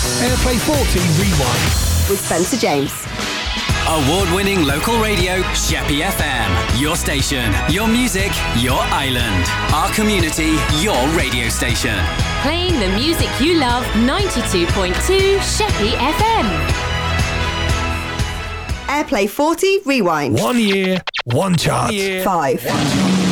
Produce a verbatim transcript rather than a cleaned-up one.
Airplay forty Rewind. With Spencer James. Award-winning local radio, Sheppey F M. Your station, your music, your island. Our community, your radio station. Playing the music you love, ninety-two point two Sheppey F M. Airplay forty Rewind. One year, one chart. Five.